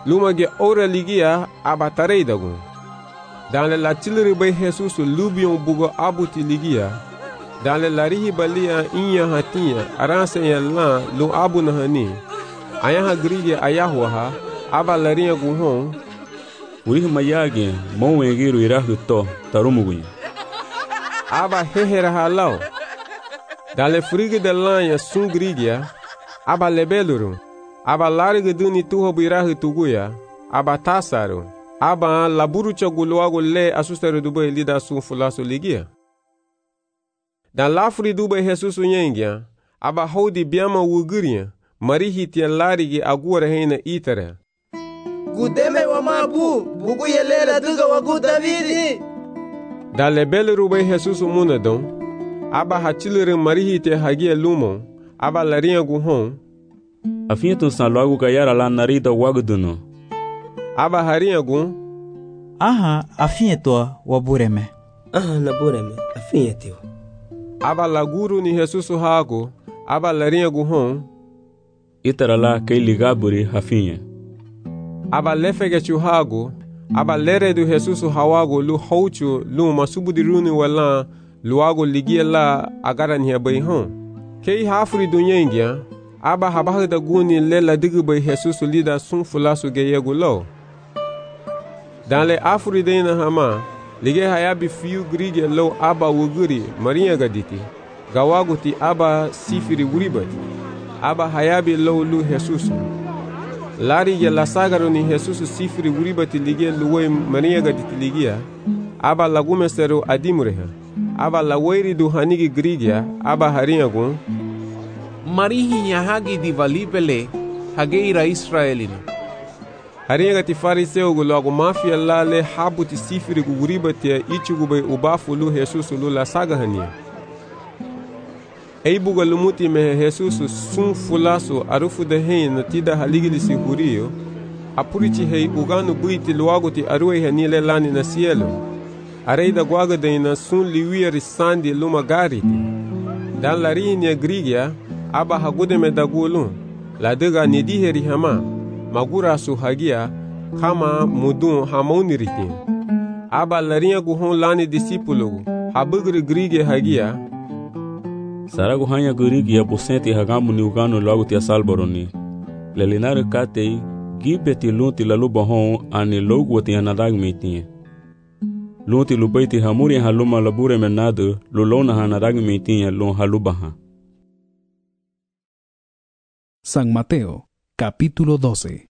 lumage ora ligia aba tarei dagun. Dans le latilri bay Jesus lubion bugo abuti ligia. Dans le larihi balia inya hatia aranse lan lu abu na hani. Ayaha grige ayahwaha aba laria guhon. Wih mayage mwengiru irahu to tarumugunya. Aba hehera halau. Dans le frige de lanya sun grigia aba lebeluru. Aba larga duni tuho birahu tuguya. Aba tasaru. Aba laburu chaguluago le asustero dubai lida sun fulaso ligia. Dan lafri dubai Jesus unyengia. Aba hodi biama wuguria. Marihi tia larigi agura heina itara. Gudeme wa mabu. Bugu yelela duga wa gu Davidi. Dan lebele rubai Jesus munadon. Aba hachilere marihi tia hagia lumon. Aba laria guhon. Afinto san logo kayara la narida waguduno. Aba haria gun. Aha, afinto wabureme. Aha, nabureme, afinto. Aba laguru ni Jesus hago. Aba laria guhon. Itara la kay ligaburi hafinha. Aba lefege chuhago. Aba lere du Jesus hawago lu houchu lu masubudiruni wala luago ligia la agara ni abayhon. Kei hafri dunyengia. Aba habah da guni lela digubay Jesus lida sun fulasu geyego lo. Dans le afri dena hama, lige hayabi fiu grige lo aba wuguri maria gaditi. Gawaguti aba sifiri wuribati. Aba hayabi lo lu Jesus. Lari ya la sagaro ni Jesus sifiri wuribati lige luwe maria gaditi ligia. Aba lagume sero adimureha. Aba laweri du hanigi grigia. Aba hariagun. Marihi hagi di valipele hageira Israelina. Haringa ti fariseu logo mafia lale habuti sifiri guguribati ichugube ubafu lu Jesus lu la saga hania. Eibuga lumuti me Jesus sun fulaso arufu de hein tida haligili si hurio. Apurichi hei uganu buiti luago ti arue hanile lani na cielo. Areida guaga de na sun liwiri sandi luma gariti. Dan la rinia grigia. Aba hagude me dagulun. La dega nidiheri hama. Magura su hagia. Kama mudun hamoniritin. Aba larinha guhon lani discípulo. Habugri grige hagia. Saragu hanya grige ya posenti hagamu ni ugano logo tia salboroni. Lelinare katei. Gibeti lunti la lubahon ani logo tia nadag metinye. Lunti lubaiti hamuri haluma labure menado. Lulona hanadag metinye lon halubaha. San Mateo, capítulo 12.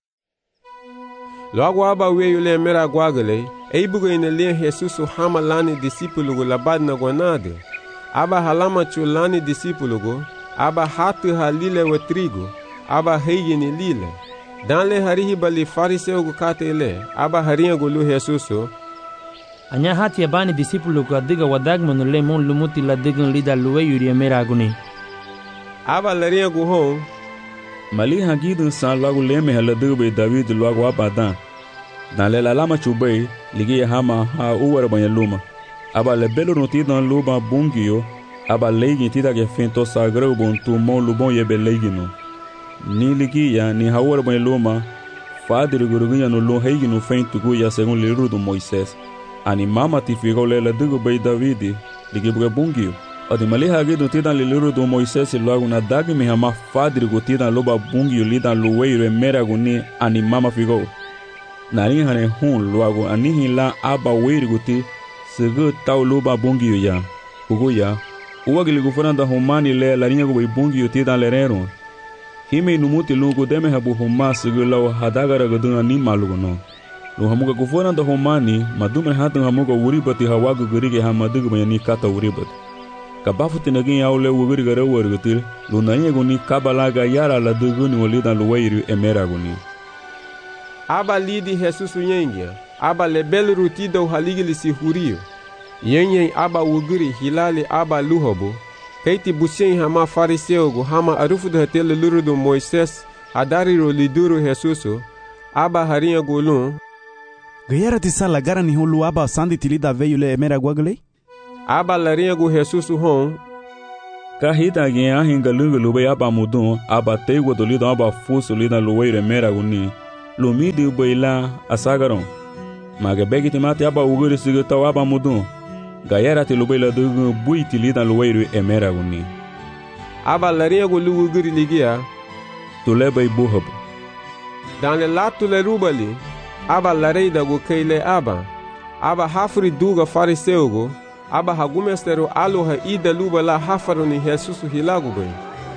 Logo aba weyo le mera guagale, eibugo ina le Jesus hama lani discípulo labad na guanade. Aba halama chulani discípulo, aba hatu halile wa trigo, aba heigi ni lile. Dan le harihi bali fariseu gu kate le, aba harinha gu lu Jesus. Anya hati ya bani discípulo gu adiga wadagmanu le mon lumuti la digan lida luwe yuri mera aguni. Aba larinha gu hon. Mali hagidun san logo leme haladube David logo abadan. Dan le lalama chubay ligi hama ha uwara banyaluma. Aba le belo notidan luba bungio. Aba leigi tida ke fento sagrau bon tu mon lubon yebe leiginu. Ni ligi ya ni hawara banyaluma. Fadir gurugunya no lo heiginu fento guya según liru do Moisés. Ani mama tifigo le ladube David ligi buga bungio. Odi mali hagidu tidan liru do Moisés logo na dag mi hama fadir go tidan loba bungio lidan luweiro mera guni ani mama figo. Nari hane hun logo ani hila aba weiri guti segu tau loba bungio ya. Ugo ya. Uwagili gufuranda humani le larinha go bungio tidan lerero. Hime numuti lungu deme habu huma segu lau hadagara gadun ani malugo no. Lo hamuga gufuranda humani madume hatan hamuga uribati hawagu gurige hamadugo bayani kata uribati. Kabafu tinagin yaule wugiri gara wargutil lunanya guni kabalaga yara la duguni walida luwairu emera guni. Aba lidi Jesus yengia. Aba lebel rutida uhaligili si hurio. Yenye aba wugiri hilali aba luhobo. Keiti busien hama fariseo gu hama arufu de hatele luru do Moisés hadari ro liduru Jesus. Aba harinha gulun. Gayara tisa lagara ni hulu aba sandi tilida veyu le emera guagle? Aba larinha gu Jesus hon. Kahita gen hinga lungu lube aba mudun aba teigo dolido aba fuso lida luweire mera guni. lumidi baila asagaron maga begiti mate aba uguri sigata aba mudun gayera ti lubaila dugu buiti lidan luwairu emera guni aba laria go lugu guri ligia tule bay buhab dans le latu le rubali aba lareida go keile aba hafri duga fariseugo aba hagumestero aloha ida lubala hafaruni Jesus hilago bay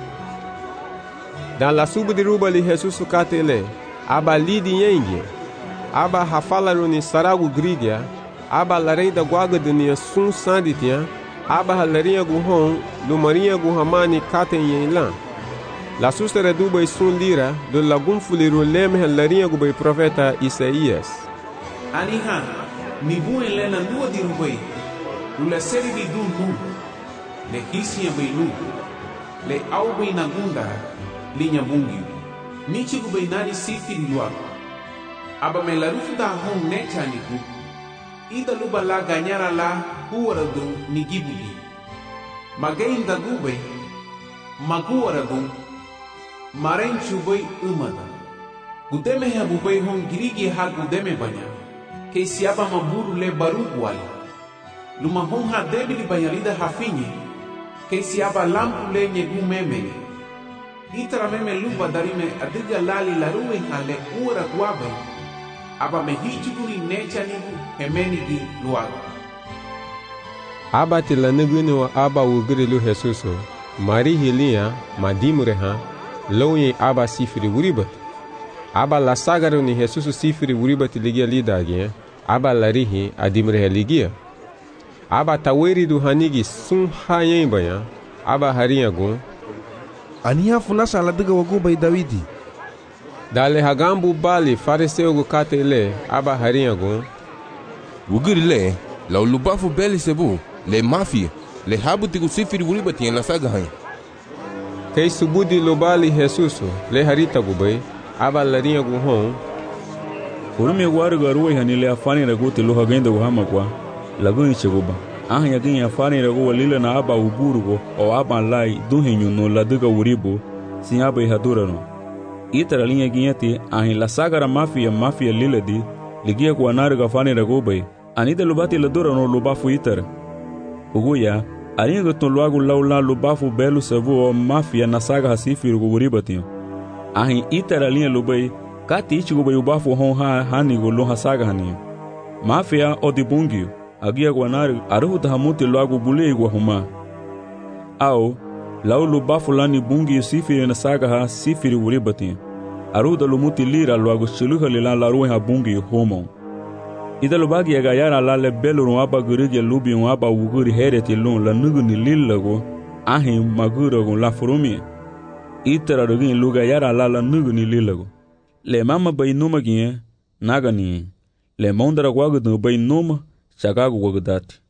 dans la suba de rubali Jesus katele aba lidi yenge aba hafalaruni saragu grigia aba lareida guaga dunia sun sanditia aba halaria go hon lumaria go hamani katen yelan la sustere dubai sun lira do lagum fuliru leme halaria go bay profeta Isaías aniha ni bu elena nua di rubai lula seri di dun le hisia bay lu le au bay nagunda linya bungi ni chigu bay nari sifiri lua aba me la rufu da hon necha niku ida luba la ganyara la huwara dun ni gibugi magain da gubay maguwara dun maren chubay umada gudeme ha bubay hon girigi ha gudeme banya ke siaba maburu le barugu wala luma hon ha debili banyalida hafinye ke siaba lampu le nyegu memene itara meme luba darime adiga lali laruwe ha le uwara guabe aba me hichuguri necha nigu hemeni gi luago aba tila nuguni wa aba ugiri lu Jesuso mari hilia madimure ha loye aba sifiri wuribat aba la sagaru ni Jesuso sifiri wuribat ligia lidage aba larihi adimure ligia aba taweri du hanigi sun hayen baya aba hariyago aniha funasha la diga wagu bay Dawidi dale hagambu bali fariseu go katele aba hariyago wugiri le la lubafu beli sebu le mafia le habuti ku sifiri wuribat yen la saga hay kay subudi lobali Jesuso le harita go bay aba lariyago hon Urumi waru garuwe hanile afani ragu te loha genda go hamakwa lagun cheguba ahya gin afani ragu walila na aba uburugo o aba lai duhinyu no laduga uribu sin aba hadurano itara linha guinhati ahin la sagara mafia liladi ligia ku anarga fani ragu bay anida lubati ladurano lubafu itara uguya aringa ton luagu laula lubafu belu savu o mafia na saga hasifiru go uribati ahin itara linha lubai kati ichigo bay ubafu hon hanigo lo hasaga hani mafia odibungi agia guanar aruhu tahamuti loagu bule igwa huma au lau lubafu lani bungi sifiri na saga ha sifiri uribati aruhu da lumuti lira loagu shiluha lilan laruwe ha bungi homo ida lubagi ya gayara lale belu waba gurigi lubi waba uguri hereti lun la nuguni lillago ahi magurago la furumi itara rogin luga yara lala nuguni lillago le mama bay numa gie nagani le mondara gwagdu bay numa chagago gwagdati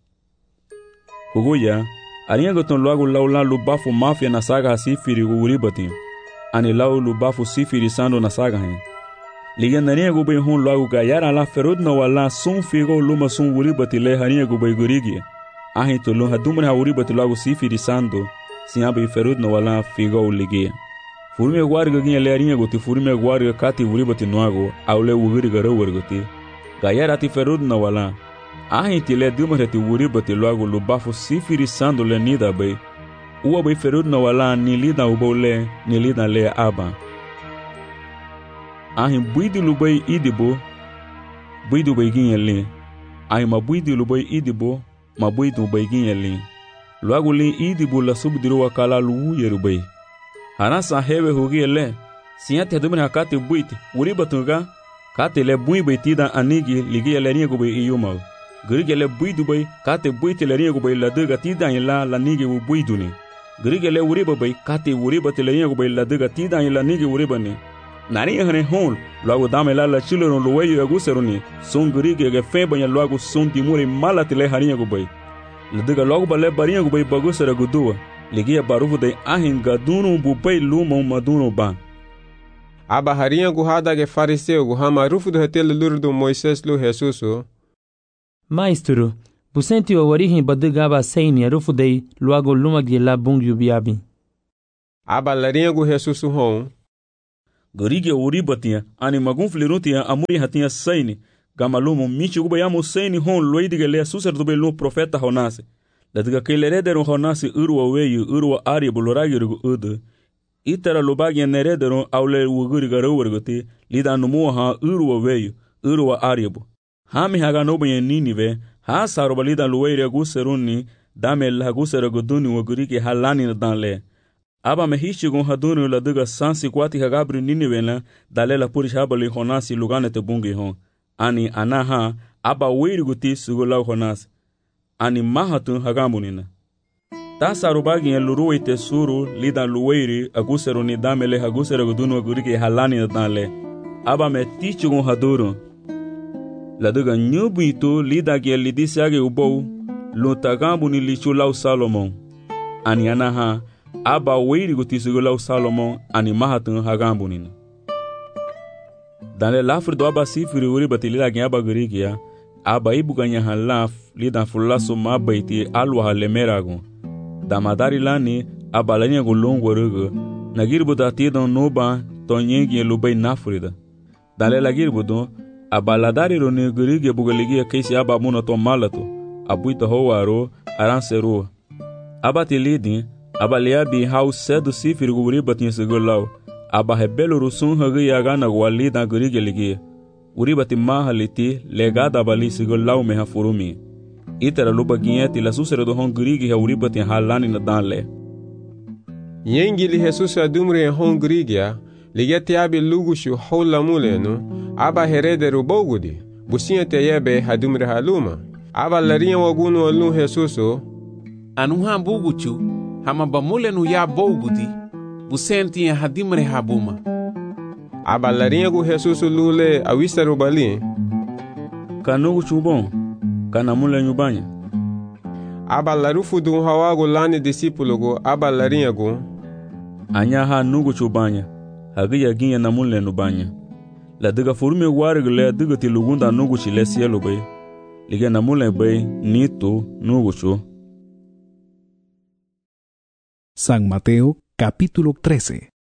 huguya aringa goton luagu laula lubafu mafia na saga sifiri uribati ani lau lubafu sifiri sando na saga hen liga nania go bay hon luagu ga yara la ferudna wala sun figo luma sun uribati le hania go bay gurigi ahi to lo hadumra uribati luagu sifiri sando siabe ferudna wala figo ligia Furme guarga ginha lerinha goti furme guarga kati uribati noago aule ugiri garo wargoti gayara ti ferud na wala ahi ti le dumare ti uribati loago lubafu sifiri sando le nida bay uwa bay ferud na wala ni lida ubole ni lida le aba ahi buidi lubay idibo buidu bay ginha le ahi ma buidi lubay idibo ma buidu bay ginha le loago le idibo la subdiru wakala lu yerubay Hanasa hewe hugiele siate dumina hakati buiti uribatuga kate le bui beitida anigi ligia le ringo be iyuma grige le buidu bay kate buiti le ringo bay la duga tida ila la nigi u buiduni grige le uriba bay kate uribati le ringo bay la duga tida ila nigi uribani nari hane hon logo dame la chiloro lo weyo aguseruni son grige ge febanya logo son timuri malati le haringo bay la duga logo bale baringo bay bagusera gudua ligia barufu de ahin gadunu bupay lumo madunu ba aba harinha guhada ge fariseu guhama rufu do hetel lurdo Moises lu Jesuso Maestro busenti o warihin badugaba seini rufu de luago luma ge la bungu biabi aba larinha gu Jesuso hon Gerige uri batia ani magun flirutia amuri hatia saini gamalumo michi guba yamu saini hon loidige le sacerdote lo profeta Honase. Ladiga kailerederon Honase urwa weyu urwa ari buloragirgu ude. Itara lobagi nerederon aule wuguriga rowergote lida numuha urwa weyu urwa aribu. Hami haga nobe Ninive ha sarobalida luweire guseruni dame la gusergoduni wugurige halani danle. Aba mehishigun hadunu la duga sansi kwati hagabri Ninive la dalela purishabali Honasi lugane te bungi hon. Ani anaha aba weiriguti sugulau Honasi. Ani mahatun hagamunina. Ta sarubagi en luruite suru lida luweiri aguseruni damele hagusergodunu wugurige halani danle. Aba me tichugun haduru. La duga nyubuito lida ge lidisiage ubou lutagambuni lichulau Salomon. Ani anaha aba weiri gutisugulau Salomon ani mahatun hagambunina. Dans le lafre do aba sifiri uri batilida gen aba gurigia aba ibuganya halaf lida fulaso mabaiti alwa halemeragun. Damadari lani aba lanya gulongo rugu nagirbuda tidon noba tonyengi lubay nafrida. Dans le lagirbudo aba ladari roni gurigia bugaligia kaisi aba munato malato abuita howaro aranseru. Aba tilidin aba liabi hau cedo sifiri guri batin segulau aba hebelo rusun hagi yagana walida gurige ligi uri bati mahaliti legada bali segulau meha furumi itera luba gieti la susere do hon gurige uri batin halani na danle yengi li Jesus adumre hon gurigia ligeti abi lugushu hola mulenu aba herederu bogudi businha teyebe hadumre haluma aba larinha wagunu alu Jesuso anuha buguchu hama bamulenu ya bogudi busenti ya hadimre habuma. Aba larinha gu Jesus lule awisaru bali. Kanugu chubon, kanamule nyubanya. Aba larufu du hawagu lani disipulo gu aba larinha gu. Anyaha nugu chubanya, hagiya ginya namule nubanya. La diga furume warigule diga tilugunda nugu chile sielu bay. Lige namule bay nitu nugu chu. San Mateo, capítulo 13.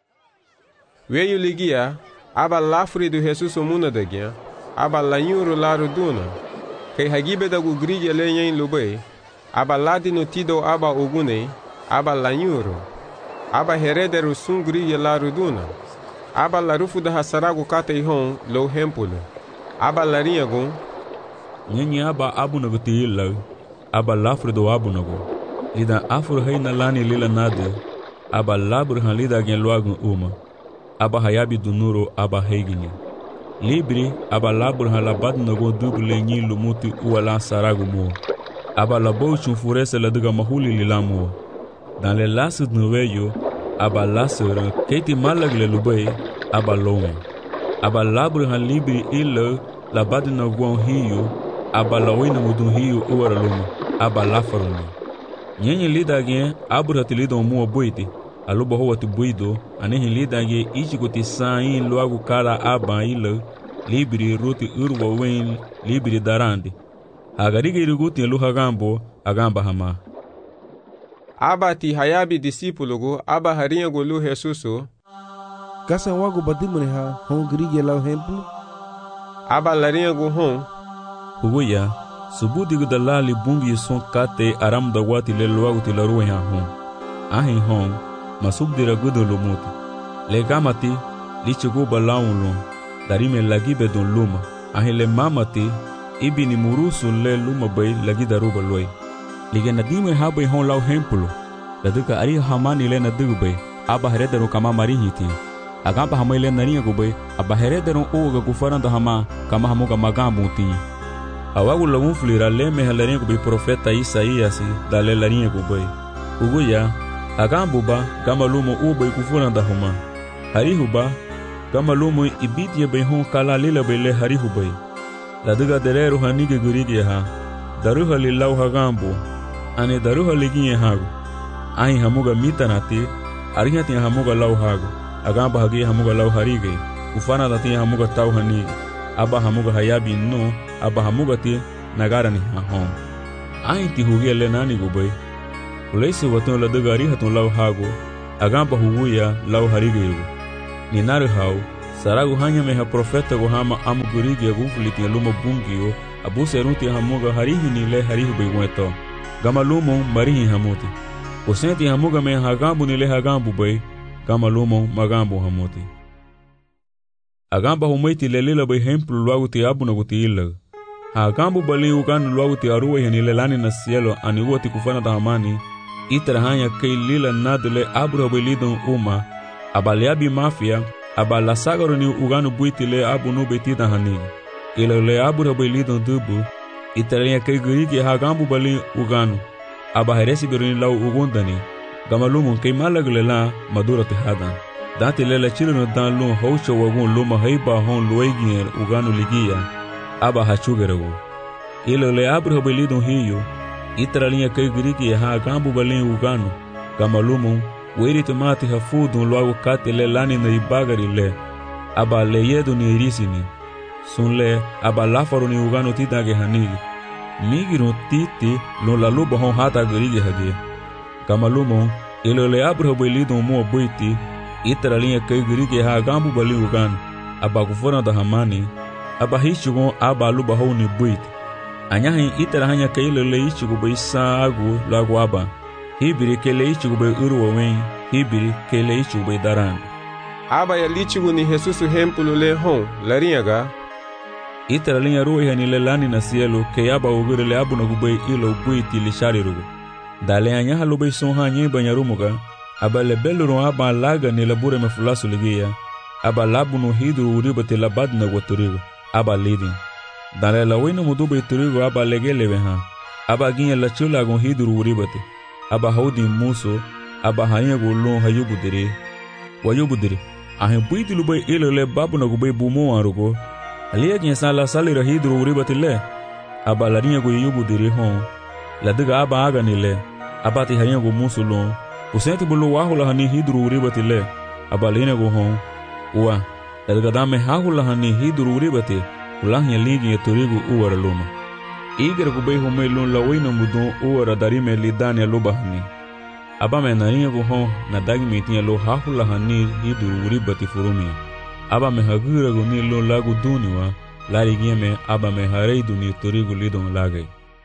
Veio ligia, aba lafri do Jesus muna dagia, aba lanyuru laru duna, kay hagibe da gugrige lenyen lubay, aba ladi no tido aba ogune, aba lanyuru, aba herederu sun grige laru duna, aba larufu da hasaragu kate ihon lo hempulo, aba larinhagun, nyenye aba abunagu tiilau, aba lafri do abunagu. Lida afur hayna lani lila nade aba labur han lida gen luagun uma aba hayabi dunuro aba heiginya libri aba labur han labad nago duble nyi lumuti uwala saragu mo aba labo chufurese la diga mahuli lilamu dans les las noveyo aba lasera keti malagle lubay aba lome aba labur han libri illa labad nago hiyo aba lawina mudun hiyo uwara luma aba lafaruni nyenye lidage aburati lidon muo boite alubo howati boido anehi lidage ichikuti sain luagu kala aba ilo libri ruti urwa wen libri darandi agarige iriguti lu hagambo agamba hama aba ti hayabi disipulo gu aba harinha gu lu Jesuso kasa wagu badimune ha hon grige lau hemplo aba larinha gu hon huya subudigu dalali bungi son kate aram da wati le luagu ti la ruwe ha hon ahin hon masubdira gudo lumuti le gamati lichigu balawun darime lagibe don luma ahin le mamati ibini murusu le luma bay lagi daruba loy lige nadime habe hon law hempulo laduka ari hamani le nadu bay aba herederu kama marihiti agamba hamile nariya gubay aba herederu oga gufaranda hama kama hamuga magambuti awagu lagun flira le mehalarinha gubay profeta Isaías dale larinha gubay uguya agambuba gamalumo ubay kufuranda huma harihuba gamalumo ibitia bay hon kala lila bay le harihubay laduga dereru hanige gurige ha daruha lilau hagambu ane daruha liginye hagu ahi hamuga mitanati arihati hamuga lau hagu agamba hagi hamuga lau harige ufana dati hamuga tau hani aba hamuga hayabi no aba hamuga ti nagara ni hon ahi ti huge le nani gubay ulesi waton laduga arihatun lau hagu agamba huguya lau harige yugu ni naru hau saragu hanya meha profeta go hama amu gurigi agufuliti luma bungio abuse ruti hamuga harihi ni le harihu beweto gama lumo marihi hamuti osenti hamuga me hagambu ni le hagambu bay gama lumo magambu hamuti agamba humaiti le lila bay hemplu luagu ti abu na guti illa hagambu bali uganu luagu ti aruwe hani le lani na cielo ani uati kufana tahamani itara hanya kei lila nadle abu bay lidon uma abaliabi mafia abala sagaro ni uganu buiti le abu no betida hani ila le abu bay lidon dubu itara kei gurigi hagambu bali uganu aba heresi biruni lau ugundani gamalumun kei malagle la madura tihadan dati lela chilino dan lun haucho wagun luma haiba hon luegin uganu ligia aba hachugerago ilo le abro belidon hiyo itaralinha kei grigi ha gambu balin uganu gamalumun weri tomati hafudun logo katele lani na ibagari le aba le yedo ni irisini sunle aba lafaro ni uganu tidage hanigi migiro titi lo la luba hon hata grigi hage gamalumun ilo le abro belidon mo boiti itaralinha kei grigi ha gambu balin uganu aba kufona da hamani aba hichugon aba luba hon ni boiti anyahin itara hanya kaile le ichigo be sagu lagu aba hibiri kele ichigo be uruwen hibiri kele ichigo be daran aba ya lichigo ni Jesus hempulu le hon laringa itara linya ruwe hani le lani na cielo ke aba ugure le abu na gube ilo buiti li sharirugo dale anya halu be son hanye banyarumuga aba le beluro aba laga ni labure me fulasu ligia aba labu no hidru uribate labad na waturigo aba lidin dale la wina mudube turigo aba legelewe ha aba ginye la chula gon hidru uribate aba haudi muso aba hanya golon hayubudire wayubudire ahe buiti lube ilo le babu na gube bumo arugo aliya ginye sala salira hidru uribate le aba la rinye go yubudire hon la diga aba aga ni le aba ti hanya go muso lon usenti bulu wahula hani hidru uribate le aba lene go hon wa daga dame hahula hani hidru uribate ulahnya ligi ya turigu uwara luma igera kubei hume lun la wina mudun uwara darime lidani ya luba hani aba me narinya guhon na dagi mitinya lo hahula hani hiduru uribati furumi aba me hagira guni lun lagu duniwa lari giyeme aba me harei duni turigu lidon lagai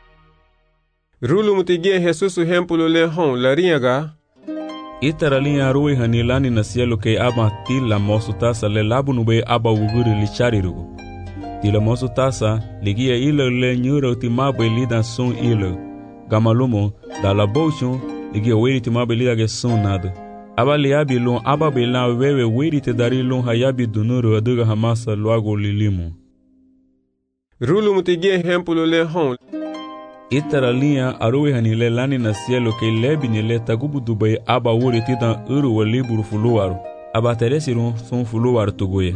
rulu mutigie Jesusu hempulu le hon laringa itara linya ruwe hani lani na cielo ke aba tila mosu tasa le labu nube aba uguri lichari rugu tila mosu tasa ligia ilo le nyura utimabe lida sun ilo gamalumo da la bochon ligia weri timabe lida ge sun nado aba liabi lon aba bela wewe weri te dari lon hayabi dunuru aduga hamasa luago lilimu rulu mutigie hempulu le hon itara linha aruwe hani le lani na cielo ke lebi ni le tagubu dubai aba wori titan uru wa liburu fuluwaru aba teresirun sun fuluwaru tugoye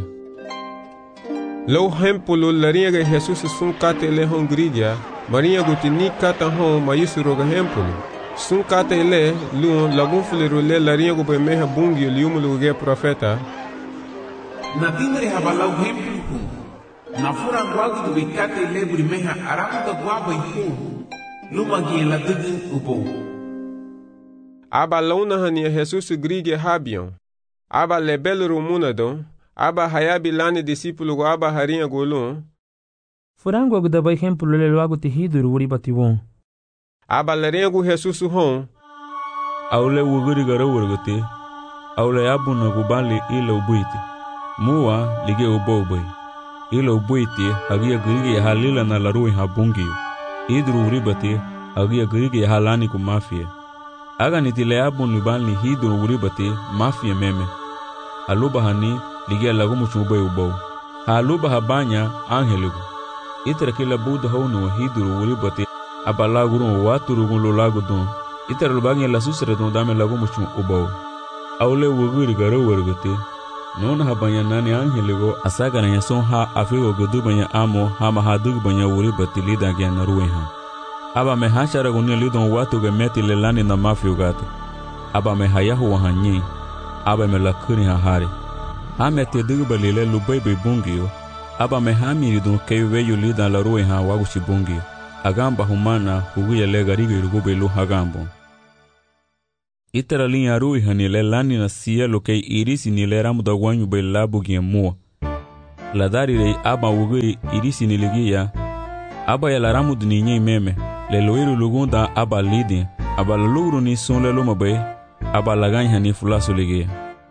lo hempulu laringa Jesus sun kate le hon grigia maria gutini kata hon mayusuro ga hempulu sun kate le lu lagun fuliru le laringa go be meha bungi liumulu ge profeta na timre habalau hempulu na fura gwagu du kate le buri meha aramu da gwabo ihu luma gi la digin ubo aba launa hani Jesus grigia habion aba le belru munado aba hayabi lani discípulo go aba harinha golon furango agda by hempulu le lagu ti hiduru uribati won aba larinha go Jesus hon aule wuguri gara wurgote aule abuna go bali ila ubuiti muwa lige uboboy ila ubuiti hagia grigi halila na larui habungi hiduru uribati hagia grigi halani ku mafia aga nitile abun libali hiduru uribati mafia meme aluba hani ligia lagu muchube ubo haluba habanya angeligo itra kila buda hono hiduru uribati abala guru waturu gulo lagu don itra lubanya la susre don dame lagu muchu ubo aule wuguri garo wergote non habanya nani angeligo asaga na yason ha afigo godu banya amo ha mahadug banya uribati lida gya naruwe ha aba me hashara guni lidon watu ge meti lelani na mafio gato aba me hayahu wahanyi aba me lakuni ha hari ame te dugbali le lubebe bungio aba me hamiri don keiwe yulida la ruwe ha waguchi bungio agamba humana huguye le garigo irugube lu hagambo Itera linha rui hanile lani na cielo que irisi nile ramu da wanyu bai labu gia mua. La darire aba wugi irisi niligia. Aba ya la ramu duninye meme. Le loiru lugunda aba lidi. Aba la lugru ni son le loma bai. Aba la ganya ni fulaso ligia.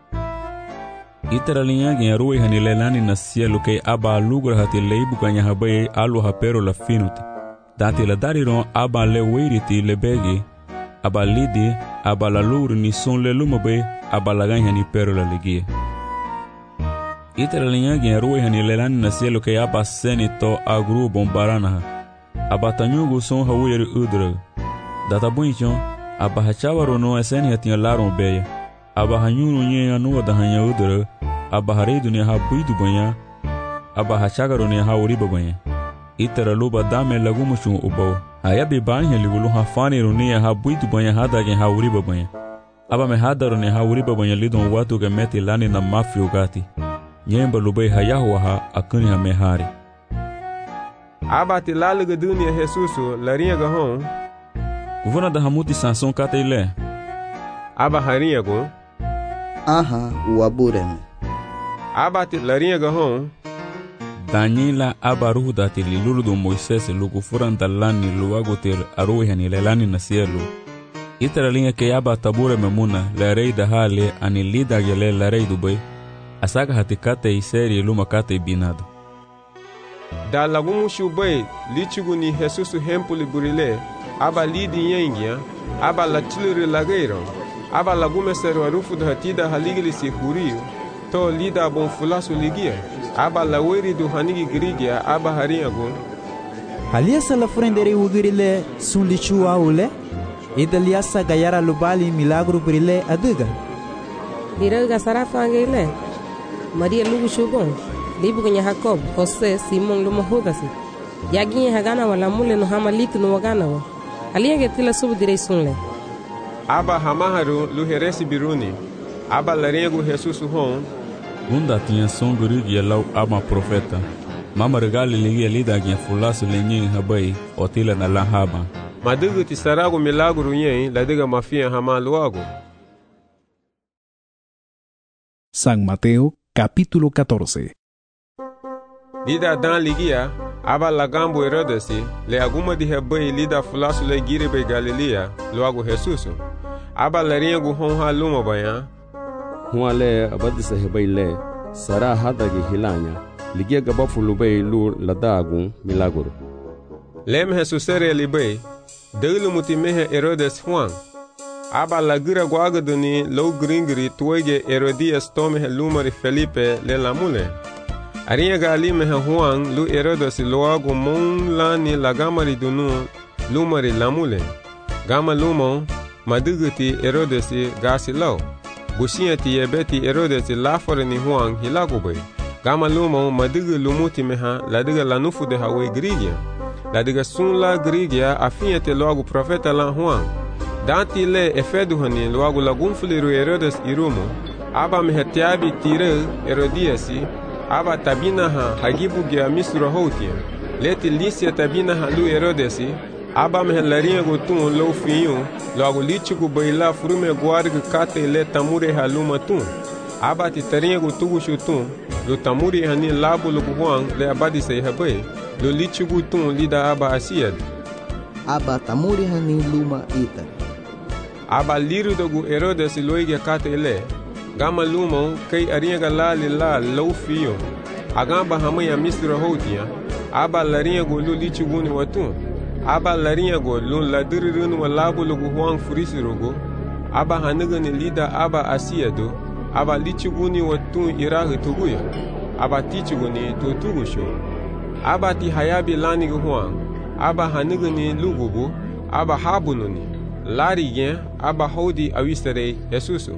Itera linha gia rui hanile lani na cielo que aba lugra hati leibu kanya habai alu hapero la finuti. Dati la dariron aba le weiriti le begi. Aba lidi, aba la lugru ni son le loma bai. Aba la ganya ni pero la ligia. Itera linha gia rui hanile lani na cielo que aba seni to agru bombarana. Aba tanyugu son hawiri udra. Data bunchon, aba hachawaro no eseni hatinha laron beya. Aba hanyuru nye no da hanya udra. Aba hareidu ne ha buidu banha. Aba hachagaro ne ha uriba banha. Itera luba dame lagumushun ubao. Ayabi banha ligulu ha fani runi ha buidu banha hada gen ha uriba banha. Aba me hadaro ne ha uriba banha lidon watu ge meti lani na mafio gati. Nyemba lubai hayahu ha akuni ha mehari. Aba ti laluga dunia Jesusu larinha gahon. Kuvona da hamuti sanson kata ile. Aba harinha go. Aha, uabureme. Aba ti larinha gahon. Daniela aba ruhu dati lilulu do Moisés lugu furanta lani luagotel aruhi hanile lani na cielo. Itera linha que aba tabure memuna la rei da hale ani lida gele la rei dubai. Asaka hatikate iseri luma kate binado. Da lagumu shubai lichugu ni Jesusu hempuli burile. Aba lidi nyengia. Aba la chiluri lageiro. Aba lagume seru arufu da hatida haligili si huriyo. To lida bon fulasu ligia. Aba la weri du hanigi grigia aba harinha go. Aliasa la frendere ugirile sun lichu aule. Idaliasa gayara lubali milagro brile aduga. Diraga sarafangile. Maria lugu shubon. Libu kwenye Jacob, Jose, Simon lumo hudasi. Yaginye hagana wala mule no hama litu no wagana wa. Alienge tila subu direi sunle. Aba hamaharu luheresi biruni. Aba laringu Jesusu hon. Gunda tinha som gurigi ya lau ama profeta. Mama regali ligia lida gia fulasu lenye habai otila na lahaba. Madugu tisarago milagro yen ladiga mafia hama luago. San Mateo, capítulo 14. Lida dan ligia, aba lagambo Herodesi, le aguma di habai lida fulasu le giribe Galilea, luago Jesusu. Aba laringu hon ha luma bayan. Huale abadisa hebai le, sara hadagi hilanya, ligia gabafu lubai lu ladagun milagro. Lem Jesusere libai, delu mutimehe Herodes Juan. Aba lagira guagaduni low gringri tuege Herodias tomehe lumari Felipe le lamule. Arinha gali mehe Juan lu Herodes loago mon lani lagamari dunu lumari lamule. Gama lumon maduguti Herodes gasi lau. Bushinha ti yebeti Herodes lafore ni Juan hilagobai. Gama lumon madugu lumuti meha ladiga lanufu de hawe grigia. Ladiga sun la grigia afinha te loago profeta la Juan. Danti le efedu hani loago lagunfuliru Herodes irumo. Aba mehe tiabi tire Herodiasi. Aba tabina ha hagibu gia misura houtia. Leti lisia tabina ha lu Herodesi. Aba mehe larinha gotun lo fiyu. Loago lichigu baila frume guarga kate le tamure ha luma tun. Aba ti tarinha gotugu shutun. Lo tamuri hani labu lugu huang le abadi say habai. Lo lichigu tun lida aba asiad. Aba tamuri hani luma ita. Aba liru dogu Herodesi loiga kate le. Gama lumon kay arinha galali la low fiyo. Agamba hamaya misra houtia. Aba larinha go lu lichiguni watun. Aba larinha go lu ladirirun wa labu lugu huang furisirogo. Aba hanugani lida aba asiado. Aba lichiguni watun irahi tuguya. Aba tichiguni tutugusho. Aba ti hayabi lani huang. Aba hanugani lugubu. Aba habununi. Lari gen aba hodi awistere Jesusu.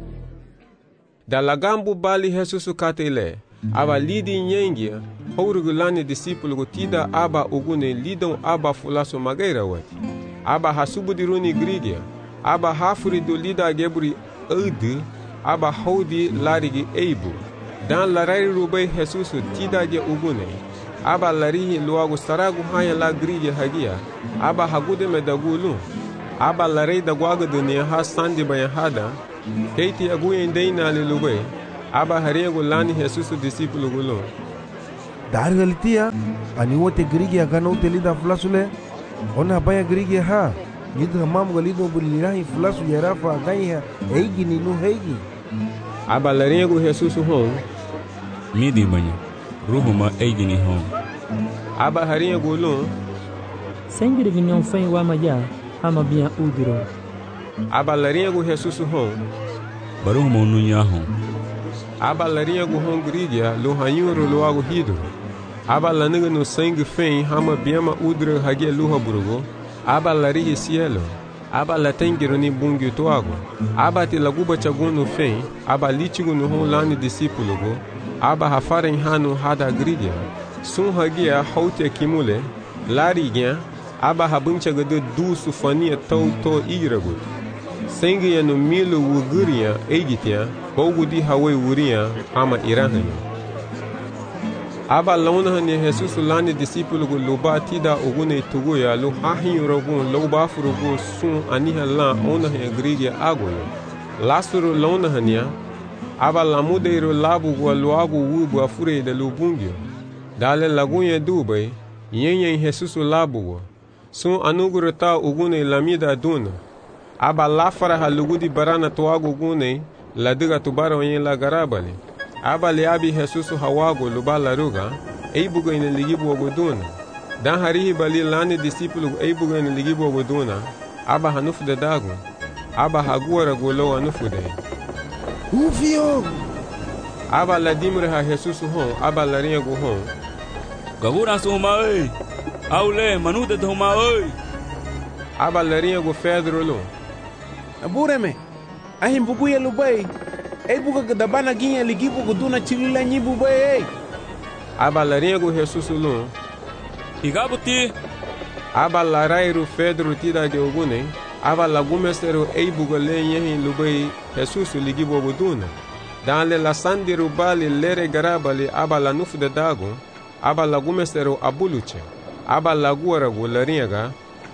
Da lagambu bali Jesusu katele, aba lidi nyengia, hourugulani discípulo gotida aba ugune lidon aba fulaso magaira wati. Aba hasubudiruni grigia, aba hafuri do lida geburi udi, aba hodi larigi eibu. Dan larari rubai Jesusu tida ge ugune. Aba larihi luago saragu haya la grigia hagia, aba hagude medagulu. aba la rei da guaga dunia ha sandi bayan hada, keiti aguyen deina lilube, aba hariego lani Jesus discípulo gulo. Dargalitia, aniwote grigi agana utelida flasule, ona baya grigi ha, yidu hamam galido bulirahi flasu yarafa agaiha, eigi ninu heigi. Aba la rego Jesus hon, midi banyak, ruhuma eigi ni hon. Aba hariego lo, Sengiri vinyon fen wa maja, ama bien udiro. Aba la rego Jesus hon, baruhuma ununya hon. Aba la rego hon grigia, lo hanyuro lo ago hidro. Aba la nega no sangue fen, hama biema udro hagia luha burugo. Aba la rihi cielo. Aba la tengiro ni bungi toago. Aba te laguba chaguno fen, aba litigo no hon lani discípulo go. Aba hafaren hanu hada grigia. Sun hagia haute kimule, larigya, aba habuncha gado dusu fania tau to iragut. Sengi ya no milo wuguria egitia, bogudi hawe wuria ama irahanya. Aba launahanya Jesus lani discípulo go loba tida ogune tuguya lo hahin rogun loba furugo sun aniha la onahanya grigia agoyo. Lasuro launahanya, aba lamudeiro labu go loago wubu afure de lubungyo. Dale lagunha dubai, yenyen Jesus labugo. Sun anugurata ugune lamida duna. Aba lafara halugudi barana toago gune, la diga tubara yen la garabali. Aba liabi Jesus hawago luba laruga, eibugo ine ligibu oguduna. Dan harihi bali lani discípulo eibugo ine ligibu oguduna. Aba hanufu de dago. Aba haguara golo hanufu de. Ufio! Aba la dimre ha Jesus hon, aba la riego hon. Gabura suma oi. Aule manude dhuma oi. Aba la riego Pedro lo. Abureme. Ahim bugu ya lubai. Ei buga gadabana ginha ligibu guduna chilila nyibu bai. Aba la riego Jesus lo. Igabuti. Aba la rairu Pedro tida de ogune. Aba la gumestero ei buga le yehin lubai Jesus ligibu guduna. Dan le la sandiru bali lere garabali aba la nufu de dago. Aba la gumestero abuluche. Aba la guara gulariaga.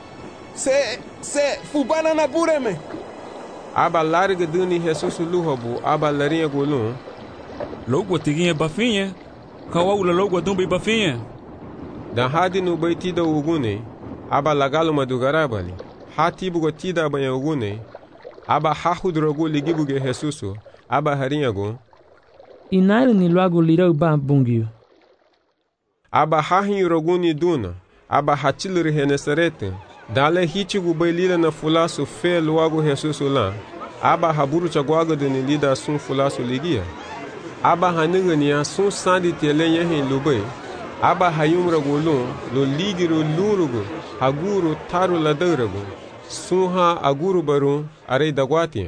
Se fubana na bureme. Aba larga duni Jesus luhabu. Aba larinha gulun. Logo tiguinha bafinha. Kawaula logo dumbi bafinha. Dan hadi no baitida ugune. Aba la galuma do garabali. Hati bugo tida banha ugune. Aba hahudrogo ligibuge Jesus. Aba harinha go. Inairo ni logo lirau ba bungio. Aba hahin roguni duna, aba hatiluri henesarete, dale hitigu bailida na fulasu fe luago Jesus lan, aba haburu chaguaga de lida sun fulasu ligia. Aba hanigania sun sandi tele yehin lubai, aba hayumra golun, lo ligiru lurugu, haguru taru ladaragu, sunha aguru baru, arei daguatia.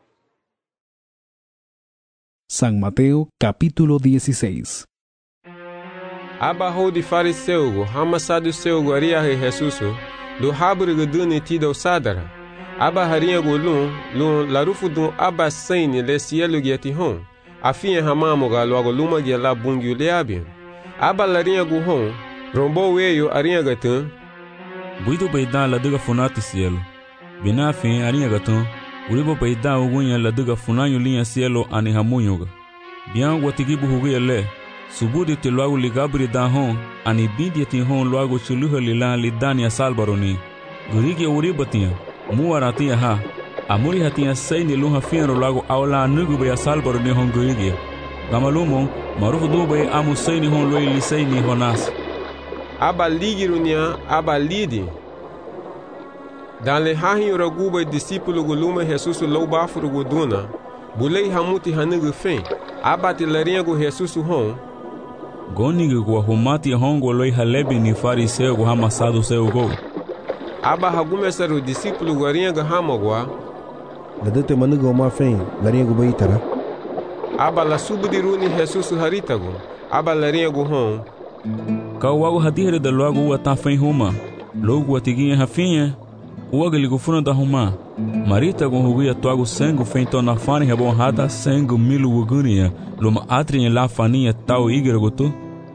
San Mateo capítulo 16. Aba hodi fariseugo, hama saduceugo ariahe Jesuso, do haburigo duni tido sadara. Aba harinha golun, lun larufu dun aba saini le cielo giatihon, afinha hamamoga logo luma gia la bungiu leabian. Aba larinha guhon, rombo weyo arinha gatun. Buido baidan la diga funati cielo. Bina fin arinha gatun, uribo baidan ugunya la diga funanyo linha cielo ani hamunyoga. Bian watigibu huguya le. Subudi te loago ligabri da hon, ani bindi ti hon loago chuluha lila lidania salbaroni. Gurigi uribatia, muaratia ha, amuri hatia saini luha fiano loago aula nugu ya salbaroni hon gurigi. Gamalumo, marufu dube amu saini hon loi lisaini honas. Aba ligirunia, aba lidi. Dan le hahin raguba discípulo guluma Jesus louba furugu duna, bulei hamuti hanugu fen, aba te laringo Jesus hon, Gonigo kwa humati hongo loi halebi ni fariseo kwa hama saduceo go. Aba hagumesaru discípulo guaringa hamagwa. Ladete manugo ma fen, laringo baitara. Aba la subudiruni Jesus haritago. Aba laringo hon. Kawago hadihere da loago ua ta fen huma. Logo atiguinha hafinha. Uaga ligufuna da huma. Marita go huguia toago sangu fen to na fani hebon hada sangu milu ugunia. Luma atrinha la faninha tau igre gotu.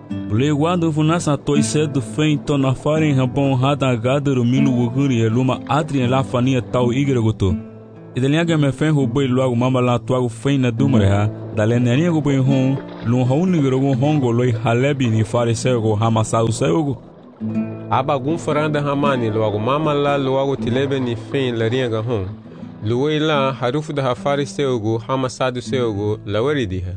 Bule guardo funasa toi cedo fein to na farin rabon hada gadero milu wuguri luma atri la fania tau igregoto. Ideliaga me fen roboi logo mama la tuago fein na dumreha, dalenania go boi hon, lu hauni grogo hongo loi halebi ni farisego hamasau sego. Abagun faranda hamani logo mama la logo tilebe ni fein la rianga hon. Luwei la harufu da farisego hamasadu sego la weridiha.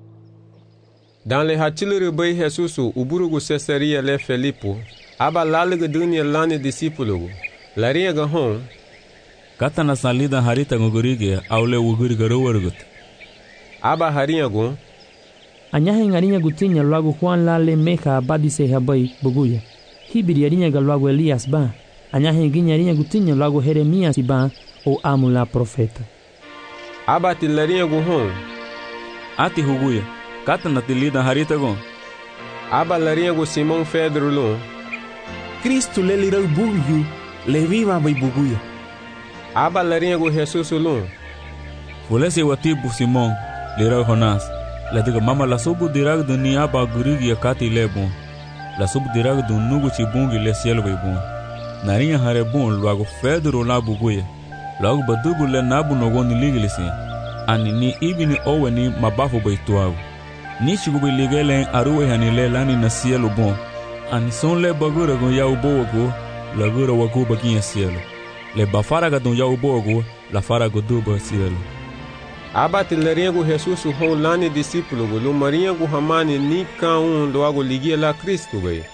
Dans les hachilere bay Jesusu uburugu Caesarea le Felipo, aba lalega dunia lani discípulo, la rianga hon. Kata na salida harita ngogorige aule uguri garowergut. Aba hariago. Anyahe ngarinya gutinya lagu Juan la le meka abadi se habai buguya. Hibiri arinya galwago Elias ba. Anyahe ginya arinya gutinya lagu Jeremias ba o amula profeta. Aba tilaria go hon. Ati huguya. Kata na tilida harita go. Aba laria go Simon Pedro lo. Cristo le lirau bugu le viva bai buguya. Aba laria go Jesus lo. Fulese watibu Simon lirau Jonas. La diga mama la subu dirag do ni aba gurigi ya kati lebon. La subu dirag do nugu chibungi le cielo bai bon. Narinha hare bon luago Pedro la buguya. Logo badugu le nabu nogoni ligilisi. Ani ni ibini owe ni mabafu bai tuago. Ni chigubi ligelen aruwe hanile lani na cielo bon. Ani son le bagura gon ya ubogo, la gura wagu baginha cielo. Le bafaraga don ya ubogo, la farago duba cielo. Aba tilaria go Jesus hon lani discípulo go lo maria go hamani ni ka loago ligia la Cristo bai.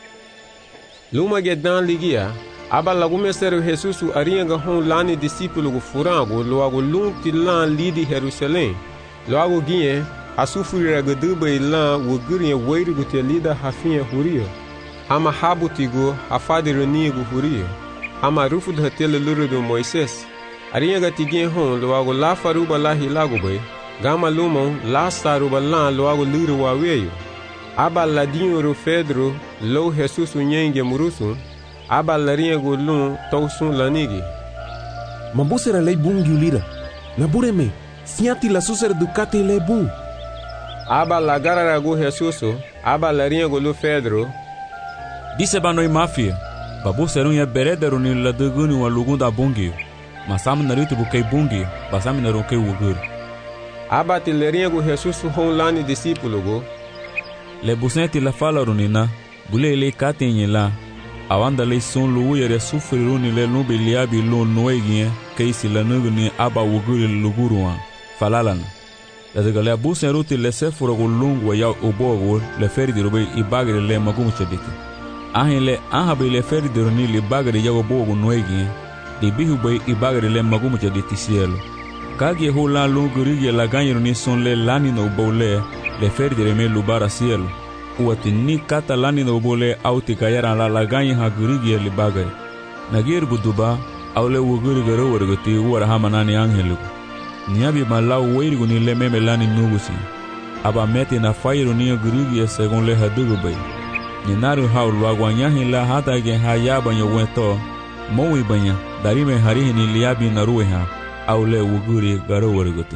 Luma gedan ligia, aba lagume sero Jesus aria ga hon lani discípulo go furango loago lum tilan lidi Jerusalém. Loago gie asufurira gaduba ila wuguri weiri go telida hafinha huria. Hama habutigo afadiranigo huria. Hama rufu da tele luru do Moisés. Arinha gatigin hon loago la faruba la hilago bai. Gama lumon la saruba la loago luru waweyo. Aba ladinho ro Pedro lo Jesus unyenge murusun. Aba larinha go lum tausun lanigi. Mambusera lei bungi ulira. Nabureme, siati la susera ducati le bun. Aba lagara go Jesus, aba larinha go lo Pedro. Disse banoi mafia. Babu serunha berederu ni la duguni wa lugunda bungi. Masam naruto bukai bungi, basam naruke wugur. Aba tilarinha go Jesus hon lani discípulo go. Le busenti la fala runina, bule le katenye la. Awanda le son lu yere sufriruni le nubi liabi lo noegie, keisi la nuguni aba wuguri luguruan. Falalana. La degale busen ruti le sefuro go lungu ya ubogo le feri di robe ibagre le magumu chediki. Ahin le ahabe le feri di roni le bagre ya ubogo noegie. Di bihu bay ibagre le magumu chediti cielo. Kagi ho la lungurigi la ganyero ni son le lani no bole le feri di reme lubara cielo. Uati ni kata lani no bole auti kayara la ganyi ha gurigi le bagre. Nagir buduba au le wuguri garo wargoti uwara hamanani angeliku. Niabi malau weirigu ni le meme lani nugusi. Aba meti na fairu ni gurigi segon le hadugu bay. Ninaru hau luaguanyahi la hata gen hayaba nyo wento. Mowi banya darime harihi ni liabi na rueha au le wuguri garo wargoti.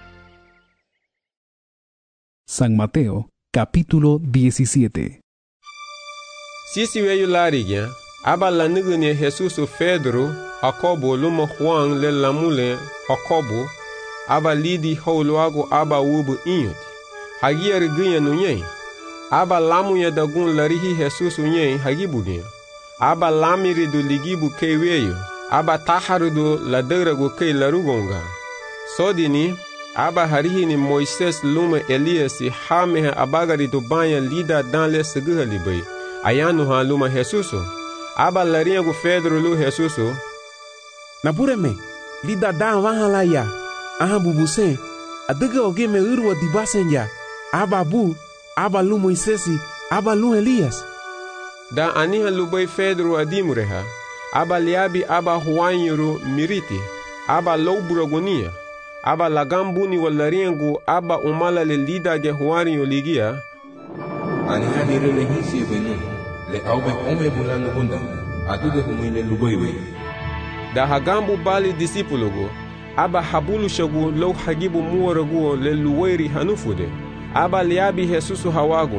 San Mateo, capítulo 17. Sisi weyu larigia, aba la nigune Jesus Pedro, Jacobo luma Juan le lamule Jacobo, aba lidi holuago aba wubu inyot. Hagia rigunya nunye. Aba lamu ya dagun larihi Jesus unye hagibugia. Aba lamiri do ligibu keiweyo. Aba taharu do laderago kei larugonga. Sodini, aba harihi ni Moises luma Elias hameha abagari do banya lida dan le seguha libay. Ayanu ha luma Jesuso. Aba larinha go Pedro lu Jesuso. Nabureme, lida dan wahala ya. Aha bubuse, adega oge me urwa dibasen ya. Aba bu, aba lu Moisesi, aba lu Elias. Da aniha lubay Pedro adimureha. Aba liabi aba huanyuru miriti. Aba louburagonia. Aba lagambuni walaringu aba umala le lida ge huarinyo ligia. Aniha nirele hisi venu. Le aube ome bulano hunda. Aduge humile lubaiwe. Da hagambu bali discípulo go. Aba habulu shagu lo hagibu muwaragu le luweri hanufude. Aba liabi Jesusu hawagu.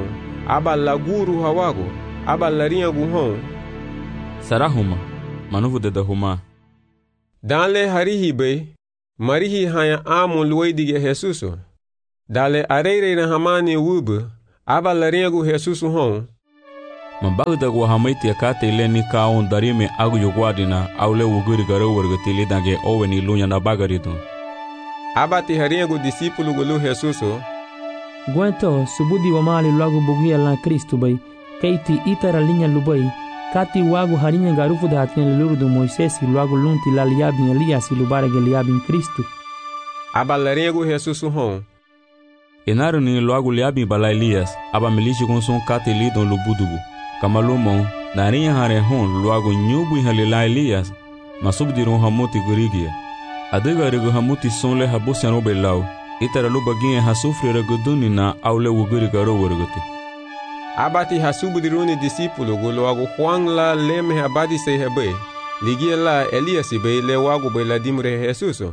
aba laguru hawago, aba larinha guhon. Sarahuma, manuvu de huma. Danle harihi be, marihi haya amo luidige Jesuso. Dale areire na hamani wube, aba larinha gu Jesuso hon. Mabagda gu hamaiti akate ile ni kaon darime agu yugwadina aule wuguri garo wargatili dange oweni lunya na bagarido. Aba ti harinha gu discípulo gu lu Jesuso. Guento subudi wamali luagu bugia la Cristo bay, keiti itara linha lubay, kati wagu harinha garufu da hatian lulu do Moisés luagu lunti la liabin Elias lubare ge liabin Cristo. Aba larinha gu Jesuso hon. Enaru ni luagu liabin bala Elias, aba milishi gonson kati lidon lubudugu. Kamalumon, narinha hare hon luagu nyubu halila Elias, masubdiron hamuti gurigia. Adega regu hamuti sonle habusiano belau. Itara luba ginye hasufri reguduni na aule wuguri garo warguti. Abati hasubudiruni discípulo gu luagu Juan la leme abadi se hebe, ligie la Elias be le wagu be la dimre Jesuso.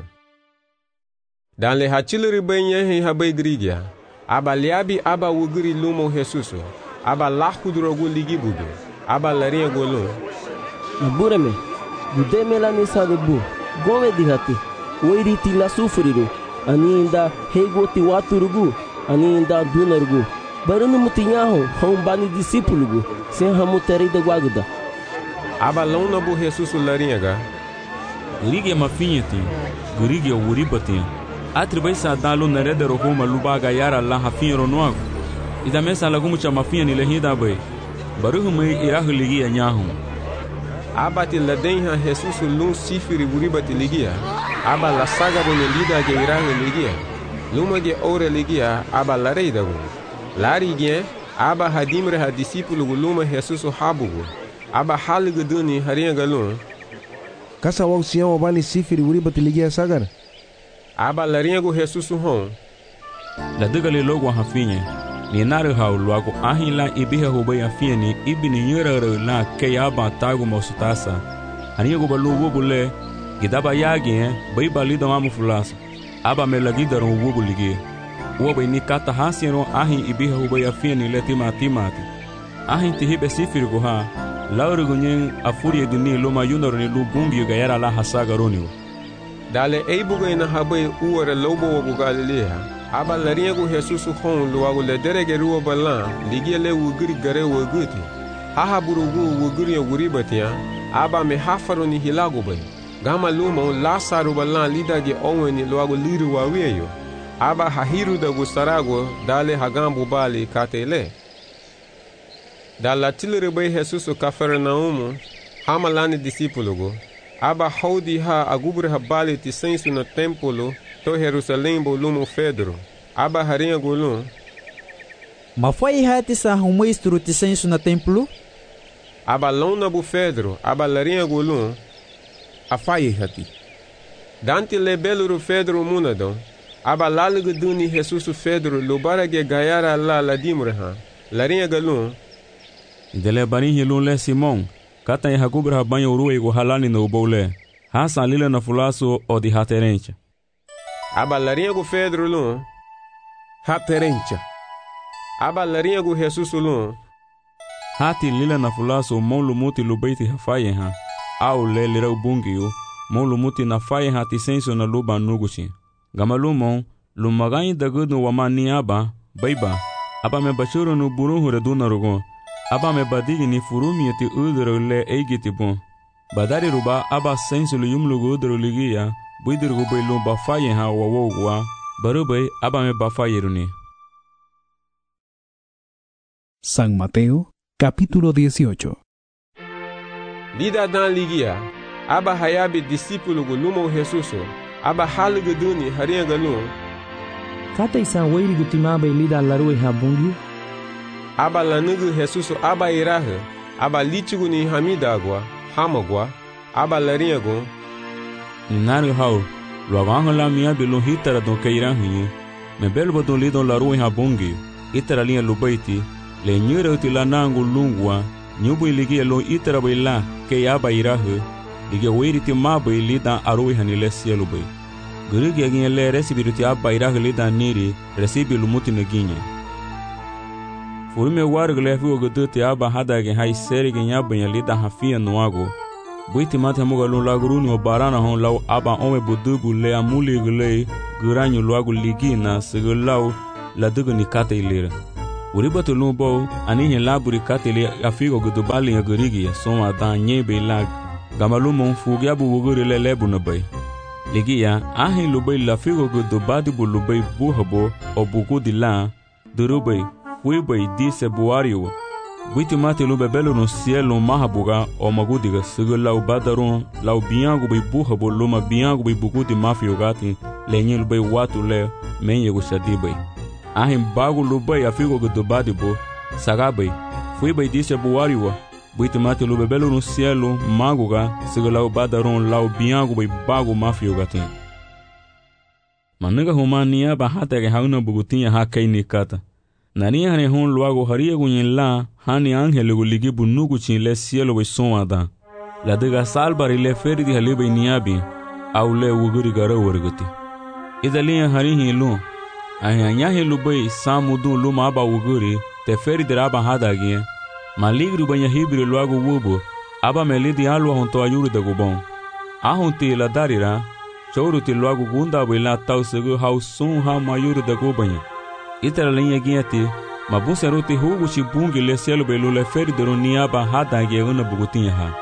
Dan le hachiliri be nyehi habe grigia, aba liabi aba wuguri lumo Jesuso, aba lahkudro gu ligi budu, aba larinha gu lum. Nabureme, gudeme la nisa de bu, gove dihati, oiriti la sufriru. Ani inda hegoti waturugu, ani inda dunarugu. Barunu mutinyaho, bani discípulo, sem hamuteri de guaguda. Aba lona bu Jesuso larinha ga. Gurige mafinheti, gurige uribati. Atribai sa dalu nareda rohuma lubaga yara la hafinho ronoago. Ida mesa lagumu cha mafinha ni lehida bai. Baruhumai irahu ligia nyahu. Abati ladenha Jesuso lun sifiri uribati ligia. Aba la saga bone lida ge irahu ligia. Luma ge ore ligia aba lareida gu. Lari ge aba hadimre ha discípulo gu luma Jesuso habugu. Aba haligu duni harinha galun. Kasa wau sião abani sifiri uribati ligia sagar. Aba larinha gu Jesuso hon. La degale logo hafinha. Ni naru hau luago ahila ibiha hubay afinha ni ibini nyurara la kayaba tagu mosutasa. Harinha gu balu wubule. Gidaba yagi bai balido mamu fulasa. Aba me lagidaron wubu ligi. Wobe ni kata hasiero ahi ibiha hubay afinha ni letima timati. Ahi tihibe sifiri gu ha. Lauru gunyen afuri dini luma yunaro ni lubungi gayara la hasaga roniwa. Dale eibuga ina habai uwara lobo wabu Galilea. Aba larinha gu Jesuso hon luagu le derege ruwa balan ligia le wuguri gare wuguti. Haha burugu wuguri wuribatia. Aba me hafaro ni hilago bai. Gama lumo Lasaru balan lida ge oweni luagu liru waweyo. Aba hahiru da gustarago dale hagambu bali katele. Dala tilere bai Jesuso Cafarnaumu hamalani discípulo go. Aba haudi ha agubre ha bali ti sensu na templo to Jerusalém bo lumo Pedro. Aba harinha golum. Ma foi hati sa humestro ti sensu na templo? Aba lona bu Pedro, aba larinha golum. Afai hati. Dante le beluru Pedro munadon. Aba lalugu duni Jesuso Pedro lubara ge gayara la dimreha. Larinha galum. Dele barin hilun le Simon. Kata ya hagubra ha banho urue go halani no boule. Hasa lila na fulaso o di haterencha. Aba larinha gu Pedro lum. Haterencha. Aba larinha gu Jesuso lum. Hati lila na fulaso mon lumuti lubeiti hafaye ha. Au le lira ubungiu. Mon lumuti na faye hati senso na luba nuguchi. Gamalumon lumagai dagudu wamani aba. Baiba. Aba me bachuro no burunhu reduna rogon. Aba me badigi ni furumi eti udro le eigiti bon. Badari ruba aba sensu lu yumlugu udro ligia, buidirugu bailu bafaye ha wawogwa, barubay aba me bafaye runi. San Mateo, capítulo 18. Lida dan ligia, aba hayabi discípulo gu lumo Jesuso, aba halugu duni harinha galum. Kata isan weiri gu timabe lida larue ha bungi? Aba lanugu Jesuso aba irahe, aba litigu ni hamidagwa, hamagwa, aba larinha gu. Ninaru hau, luaganho la mia bilu hitara don keirahinho, me belbo don lidon larue ha bungi, itara linha lubaiti, le nyura uti la nangu lungwa, nyubu iligia lo itara baila, ke aba irahe, ligia weiri ti mabai lidan arue hanile sielu bai. Gurigi aginha le resibiruti aba irahe lidan niri, resibi lumuti neginha. Furume wargle fu ogudute aba hadage hay serige nyabanya lida hafia nuago. Buiti mate moga lu laguruni o barana hon lau aba ome budubu le amuli gule guranyu luagu ligina segulau la dugu ni kate ilira. Uribatu lumbo anihin laburi kate ili afigo gudubali ya gurigi ya soma dan nyebe lag. Gamalumo mfugi abu wuguri le lebu nabai. Ligia ahin lubai lafigo gudubadi bu lubai buhabo o bugudi la durubai huibai dise buariwa. Buiti mate lube belo no cielo mahabuga o magudiga sigo lau badaron lau biangu bai buhabo luma biangu bai bugudi mafio gati lenye lubai watu le menye gushadi bai. Ahin bagu lubai afigo gudubadi bo sagabai huibai dise buariwa. Buiti mate lube belo no cielo maguga sigo lau badaron lau biangu bai bagu mafio gati. Managa humania ba hatege hauna bugutinha hakai nikata. Nani hane hon luago haria gunyen la hani angele guligi bunugu chin le cielo bai sonada. La dega salbari le ferdi halibai niabi au le wuguri gara wargati. Idalia harihi lu ahi anyahi lubai samudu luma aba wuguri te ferdi raba hadagi maligri banya hibri luago wubu aba melidi alwa honto ayuru da gubon. Ahunti la darira chauruti luago gunda bai la tau segu hau sun ha mayuru da gubanya. Itara linha guiati, mabunse rote hugo chibungi le cielo belo le feri de roniaba hada guiana bugutinha ha.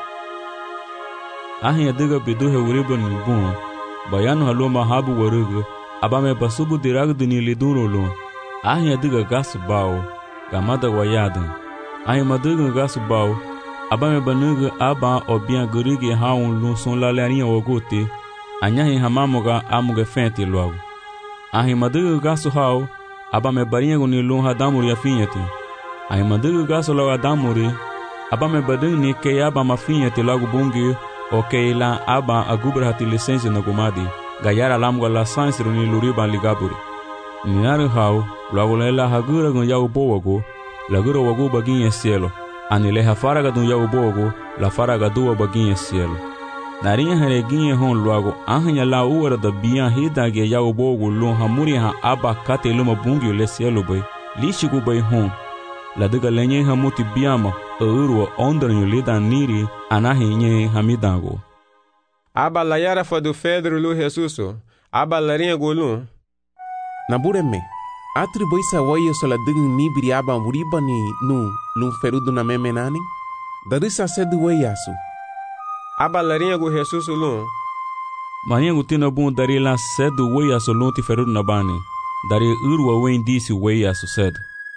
Ahin adiga bidu he uriba ni bun, bayano haloma habu warugu, abame basubu diragu dini liduro lo. Ahin adiga gasu bao, gamada wayadan. Ahin maduga gasu bao, abame banuga aba obian gurigi haun lun son lalarinha wagote, anyahin hamamoga amuga fente logo. Ahin maduga gasu hao, aba me barinha guni lun hadamuri afinhati. Ai mandugu gaso logo adamuri, aba me badung ni ke aba mafinhati logo bungi, o ke la aba agubra hati licença na gumadi, gayara lamgo la sansiro ni luriba ligaburi. Ninari hau, logo lela hagura gun yau bowago, lagura wago baginha cielo, anile hafaraga dun yau bowago, la faraga duwa baginha cielo. Narinha hareginha hon logo, ahanya la uara da bian hidage yau bogo lun hamuri ha aba kate luma bungi le cielo bai, lishigu bai hon. La diga lenye hamuti biama, urwa ondranyo lida niri, anahi nye hamidango. Aba la yara fadu Pedro lu Jesuso, aba la rinha golun. Nabureme, atribuisa wayo sola digin nibiri aba muriba ni nu lun ferudu na memenani? Darisa sedu wayasu. Aba la rinha go Jesuso lun. Mania gutina bun dari la sedu wayasu lun ti ferudu na bani, dari urwa wen disi wayasu sedu.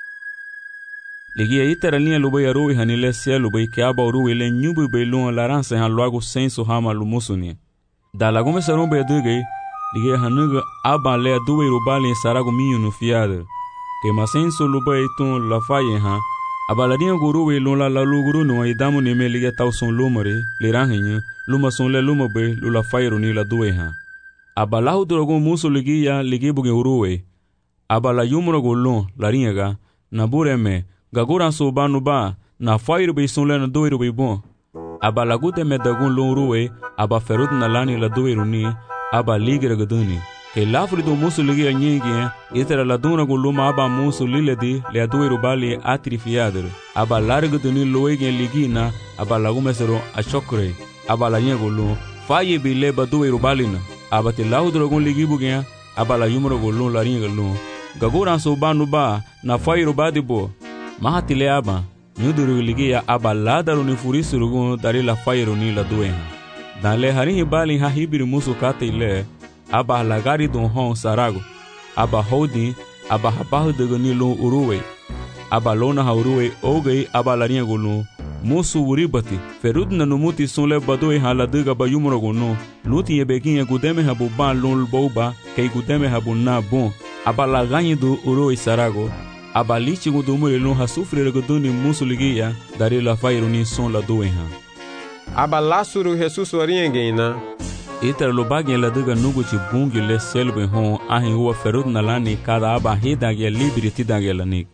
Ligia itera linha lubai aroi hanile cielo bai que aba urui le nyubu bai lun larança han logo senso hama lumusuni. Da lagume sarum bai dugai, ligia hanuga aba le duai rubali sarago minho no fiada. Que masenso lubai tun la faye ha, aba la linha gurui lun la luguru no aidamu ne me ligia tau son lumare, liranhinha, luma son le luma bai lula faye ni la duai ha. Aba la hudrogo muso ligia buge urui. Aba la yumro golun, la ringa, nabureme, Gagura so banu ba na fairu be son lena doiru be bon. Aba lagute me dagun lon ruwe, aba ferut na lani la doiru ni, aba ligira gaduni. Ke lafri do musu ligia nyingi, itera la duna gu luma aba musu liledi le doiru bali atrifiader. Aba larga duni loege ligina, aba lagume sero a chokre. Aba la nyego lon, faye be leba doiru balina. Aba te laudrogun ligibu gen, aba la yumro gu lon la ringa lon. Gagura so banu ba na fairu badibo. Mahatile aba, nyuduru ligia aba ladaru ni furisurugun dari la fairu ni la duenha. Dan le harinhi bali ha hibiri musu kate ile, aba lagari don hon sarago, aba holding, aba hapahu dego ni lon uruwe, aba lona ha uruwe ogei aba larinha gulun, musu uribati, ferudna numuti son le badoi ha la dega ba yumro gulun, luti ye beginha gudeme habu ban lon boba, kei gudeme habu na bon, aba laganyi do uruwe sarago, aba lichi gudumure lun ha sufre reguduni musu ligia dari la fairu ni son la duenha. Aba lasuru Jesus oriengena. Iter lo bagien la diga nugu chi bungi le selbe hon ahin huwa ferud na lani kada aba hidage libri tidage lanik.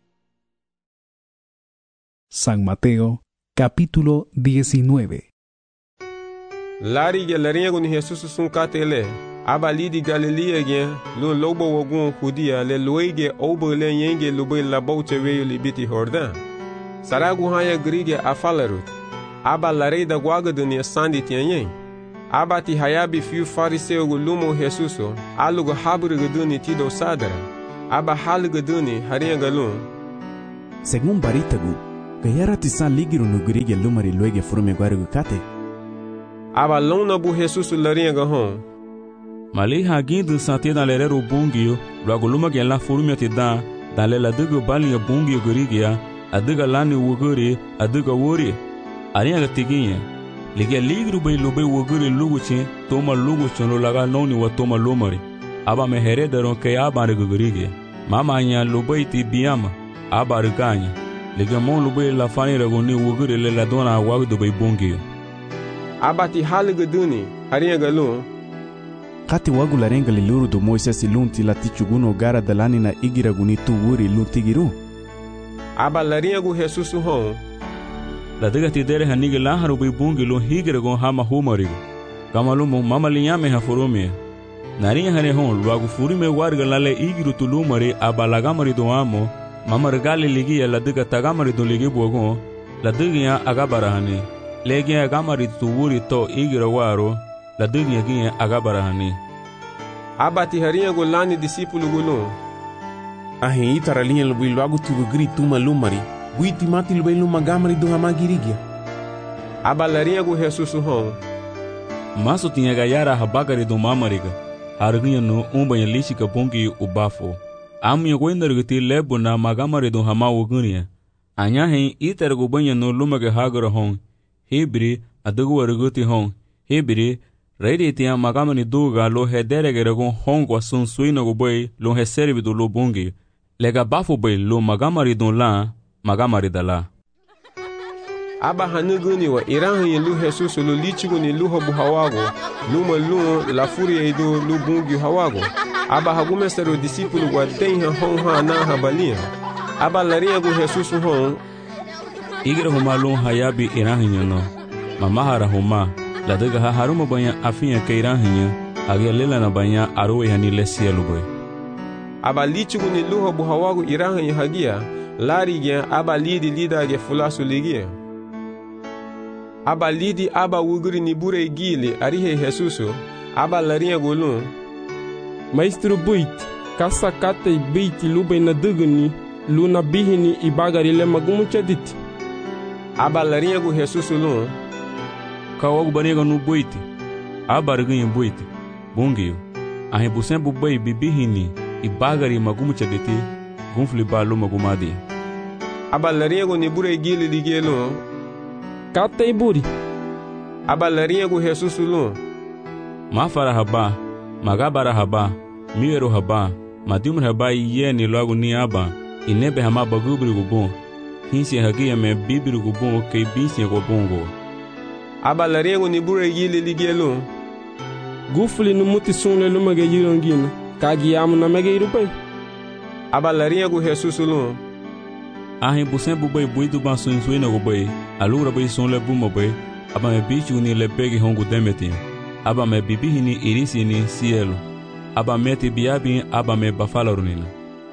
San Mateo, capítulo 19. Lari ya lariengo ni Jesus sun katele. aba lidi Galilea gen lu lobo wagun Judea le loige obo le yenge lube labouche weyo libiti Jordan. Saragu haya grige afalarut. Aba lareda guagaduni sandi tianyen. Aba ti hayabi fiu fariseu lumo Jesuso alugo haburgaduni tido sadara. Aba halgaduni hariangalun. Según Baritagu, gayara tisan ligiru no grige lumari loige furume guaragu kate. Aba lona bu Jesuso lariangahon. Mali hagindu santi dans l'erreur bungio, logo luma gen la furume ti dans le ladugo balia bungio grigia, aduga lani wuguri, aduga wuri. Arianga tiginye. Ligia ligru bay lube wuguri luguchi, toma luguchi no laga noni wa toma lumari. Aba me heredaron ke aba rigurigia. Mama nya lube ti biama, aba riganya. Ligia mon lube la fani ragoni wuguri le la dona wagdu bay bungio. Aba ti haligaduni, arianga lun. Kati wagu larenga liluru do Moisés lunti la tichuguno gara dalani na igiraguni tu wuri luntigiru. Aba laringu Jesusu hon. La diga ti dere hanigi laharu bi bungi lo higiragon hama humarigo. Kamalumo mama linyame ha furumie. Naringa hane hon luagu furime warga lale igiru tulumari aba lagamari do amo. Mama regali ligia la diga tagamari do ligi buagon. La diga agabara hane. Legi agamari tu wuri to igira waro. La diga ginye agabara hane. Aba ti haringo lani disipulu gulun. Ahe itara linha lubai logo tu grito uma lumari. Buiti mati lubai luma gamari do hamagirigia. Aba laringo Jesusu hon. Maso tinha gayara habagari do mamariga. Harginha no umbanha lishika bongi ubafo. Amya goindargati lebo na magamari do hamawogunia. Anya hen itargo banha no lumaga hagara hon. Hebri adugo warguti hon. Hebri Reidi tinha magamani duga lo hederegeragon hongo asun suina go boy lo heservi do lo bongi. Lega bafo boy lo magamari don la magamari dala. Aba hanuguni wa iranhi lu Jesus lo lichuguni lu hobu hawago. Luma lu la furia edo lu bongi hawago. Aba hagumestero discípulo wa tenha honha na habalia. Aba laria go Jesus hon. Igira homa lu hayabi iranhi no. Mamahara homa. La diga ha haruma banha afinha keiranhinha, agia lela na banha aroe hani lesielu boy. Aba lichuguni lu hobu hawago iranhi hagia, lari gen aba lidi lida ge fulasu ligia. Aba lidi aba wuguri ni bure gili arihe Jesuso, aba larinha golun. Maestro buit, kasa kate beiti lube na duguni, luna bihini ibagari le magumuchadit. Aba larinha go Jesuso lun. Kawagu baniga no boite. Abarganha boite. Bongio. A rebusen bubai bibihini e bagari magumu chadete. Gunfli balo magumadi. Abalaringo ni bure gili ligelo. Kata iburi. Abalaringo Jesusulun. Mafara haba. Magabara haba. Miero haba. Madimur haba yeni logo ni aba. Inebe hama bagubri gubon. Hinsi hagia me bibri gubon ke binsi gobongo. Aba laringo ni bure gili ligelo. Gufli no muti sunle lumage yirongina. Kagi amu na mege irupai. Aba laringo Jesusulun. Ahin busen bubai buidu bansun suina gubai. Alura bai sunle buma bai. Aba me bichu ni lebegi hongu demetin. Aba me bibihini irisi ni cielo. Aba meti biabi aba me bafalarunina.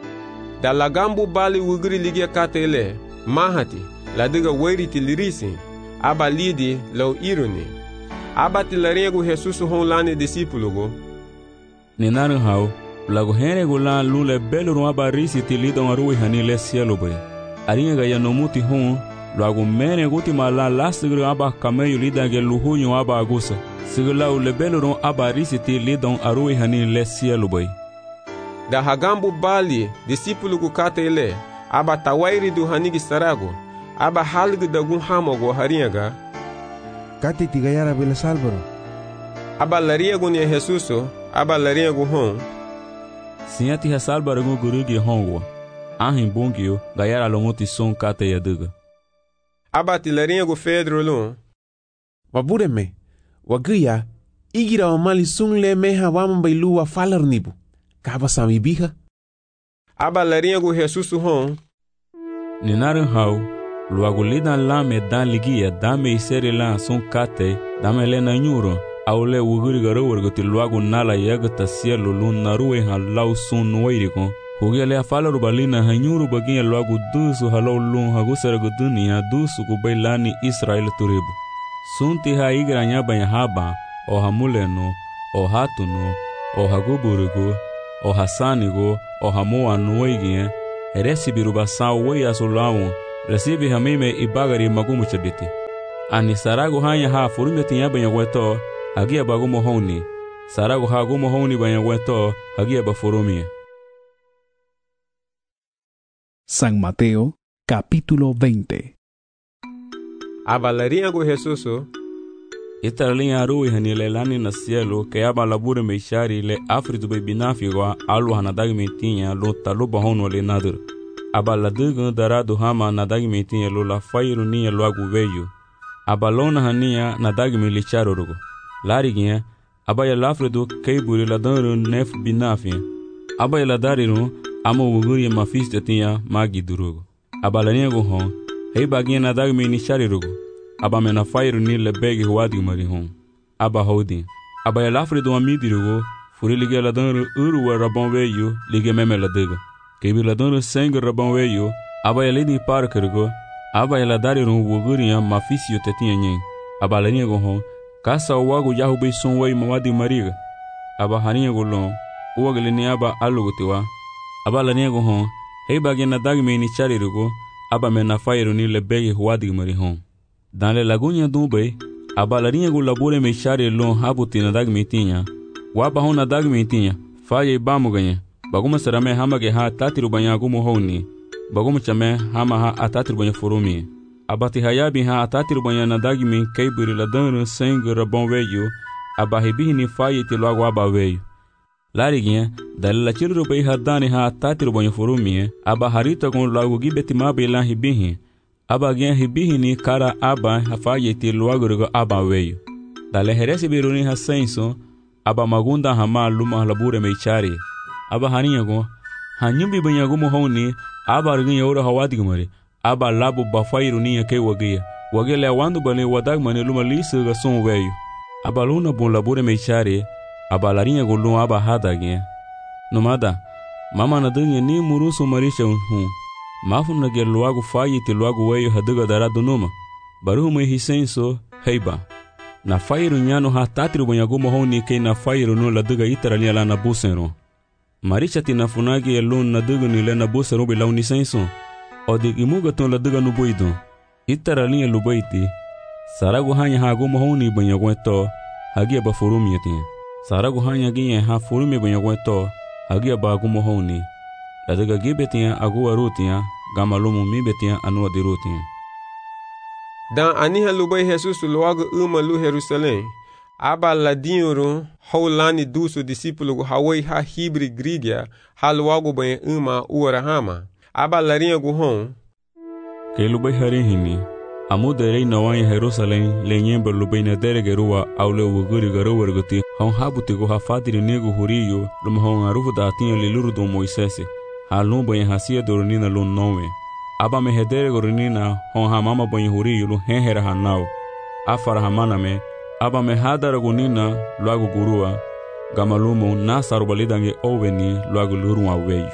Da lagambu bali wugri ligia katele. Mahati. Ladiga wairiti lirisi. Aba lidi lau iruni. Aba tilarengo Jesusu honlane discípulo. Ninaru hau, lago henrego lan lule beluru aba risi tilidon arui hani le cielo bai. Aringa ya nomuti hon, lago mene guti mala lastigru aba kameyo lidage luhunyo aba agusa. Siglau le beluru aba risi tilidon arui hani le cielo bai. Da hagambu bali discípulo katele. Aba tawairi du hanigi sarago. Aba halgu dagun hamogo haringa. Kati tigayara bela salvaro. Aba lariago ni Jesuso. Aba lariago hon. Sinyati ha salvaro gurugi hongo. Ahin bongio gayara lomuti son kate yaduga. Aba tilariago Pedro lon. Wabureme. Waguya. Igira omali sungle meha wamambailu wa falarnibu. Kaba sami biha. Aba lariago Jesuso hon. Ninaru hau. Luago lidan lame dan ligia dame isere lan son kate dame lena nyuro aule wuguri garo wargoti luagu nala yagata sielo lun naruwe ha lau sun nuwairiko hugele afala rubalina hanyuru baginya luagu dusu halau lun hagusaragu dunia dusu kubailani Israel turibu sunti ha igranya banya haba o hamuleno o hatunu o haguburigu o hasanigo o hamoa nuwaigie resibi rubasa waya sulawu resibi hamime ibagari magumu chaditi ani saragu hanya ha furume tinya banya weto hagia bagumo honi saragu ha gumo honi banya weto hagia bafurumie. San Mateo, capítulo 20. Abalaria go Jesuso Italian arui hanilelani na cielo que aba labure meishari le afritu be binafigwa alu hanadagi metinha lo taluba hono le nadur aba ladugo darado hama nadagi metinha lo la fairu nia lo agu veio aba lona hania nadagi milicharo rugo lariginha aba ya lafredo keiburi la danru nef binafia aba ya ladariru amo wuguri mafista tinha magi durugo aba lania go hon hei baginha nadagi menichari rugo aba mena fairu ni le begi huadi marihon aba hodi aba ya lafre do amidirugo furi lige la dan uru wa rabon veyo lige meme la dega kebi la dan seng rabon veyo aba ya ledi parkergo aba ya la dariru wuguriya mafisio tetinha nyen aba la niego hon kasa wagu yahu be son wei mawadi mariga aba hania go lon uwagele ni aba alugotiwa aba la niego hon hei bagena dagme ni charirugo aba mena fairu ni le begi huadi marihon. Dans les lagunes d'Umbay, a balarinha go labore mexare lon habutina dag metinha. Waba hona dag metinha, faye bamu ganha. Baguma sarame hama ge ha tatiru banya gumo honi. Baguma chame hama ha atatiru banya forumi. Abati hayabi ha atatiru banya na dag me kaiburi la dan sangue rabon veio. Abahibi ni faye te logo aba veio. Lariguinha, dalila chiru bay hadani ha atatiru banya forumi. Abaharita com logo gibeti mabe la hibihi. Aba gen hibihini kara aba hafayeti luagurgo aba veio. Dale heresi biruni hasenso aba magunda hama luma labure meichari. Aba haninyago hanyumbi banyagumo honi aba argin yoro hawadigmari. Aba labu bafairuni ke wagia. Wagele awandu bale wadagmani luma lisu ga son veio. Aba luna bon labure meichari aba larinyago luma aba hadagien. Nomada mama na dunya ni murusu marisha unhu. Mafun na gel luagu fayi te luagu weyo haduga darado numa. Baruhu me hisenso heiba. Na fairu nyano ha tatiru banyagumo honi ke na fairu no la duga itara ni ala na busero. Maricha ti na funagi elun na duga ni le na busero be launi senso. Odi imuga ton la duga no boido. Itara ni lubaiti. Saragu hanya ha gumo honi banyagweto hagia ba furumi yatin. Saragu hanya ginye ha furumi banyagweto hagia ba gumo honi. La duga gibetia agua rutia gamalumu mibetia anua de rutia. Dan aniha lubay Jesus logo uma lu Jerusalém. Aba ladinho haulani duso discípulo hawai ha hibri grigia ha logo bem uma urahama. Aba larinha guhon. Que lubay harihini. Amuderei nawan Jerusalém lenyemba lubay na deregerua aule wuguri garowarguti. Hon habutigo ha fatiri nego huriyo lumhon arufu da tinha liluru do Moisés. Halun banha hasia dornina lun nowe. Aba me hedere gornina hon hamama banha huri lu henhera hanau. Afara hamana me aba me hadara gunina luagu gurua. Gamalumo na sarubalidange oveni luagu lurua veio.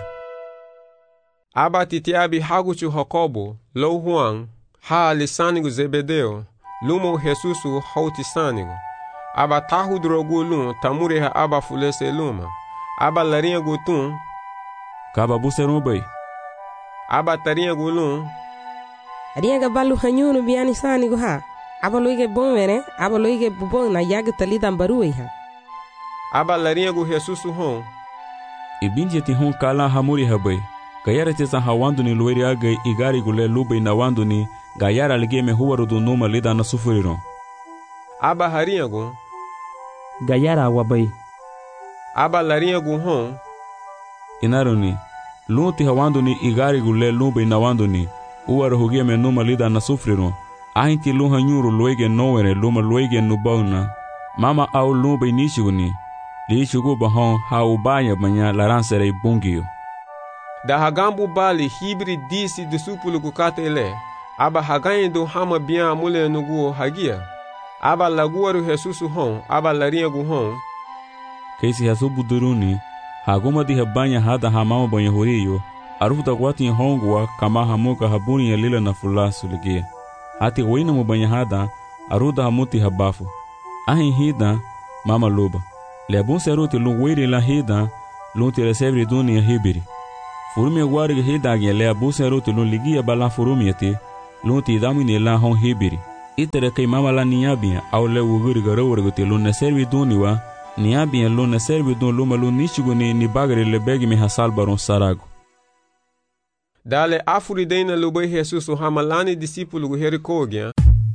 Aba titiabi haguchu Jacobo, lo Juan, ha lisanigo Zebedeo, lumo Jesusu hautisanigo. Aba tahu drogu lun tamure ha aba fulese luma. Aba larinha gutun Kaba buseron bay. Aba tarinha gulun. Riega balu hanyunu biani sani go ha. Aba loige bon vere, aba loige bubon na yaga talidan baruei ha. Aba larinha go Jesusu hon. Ibinje ti hon kala hamuri habay. Gayara tesa hawandu ni lueri agay igari gule lubay na wandu ni gayara ligeme huwaru do numa lida na sufuriron. Aba harinha go. Gayara wabay. Aba larinha go hon. Inaruni lunti hawandu ni igari gule lumbe na wandu ni uwara hugia me numa lida na sufriron ahinti lunha nyuru luege nowere luma luege nubauna mama au lumbe nishiguni liishigu bahon haubaya banya laransere bungio da hagambu bali hibri disi disupulu kukate ele aba hagayin do hama biya mule nugu hagia aba la guaru Jesusu hon, aba la riegu hon. Keisi Jesus buduruni, haguma di habanya hada hamama banyo horiyo, arufuta wati hongwa kama hamuka habuni ya lila na fulasu ligia. Hati wina mubanya hada, aruda hamuti habafu. Ahin hida, mama luba. Le abun seruti lu wiri la hida, lunti resevri duni ya hibiri. Furumi ya guari hida agia le abun seruti lu ligia bala furumi yati, lunti idamini la hon hibiri. Itere kay mama la niabia, au le uguri garawurguti lu neservi duni wa, niabia lu neservi dun luma lu nishiguni ni bagari le begi mi hasal baron sarago. Dale afuri deina lubay Jesusu hamalani discípulo guherikogia.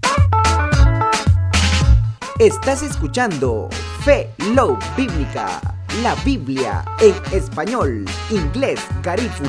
Estás escuchando Fe Love Bíblica, la Biblia en español, inglés, garífuna.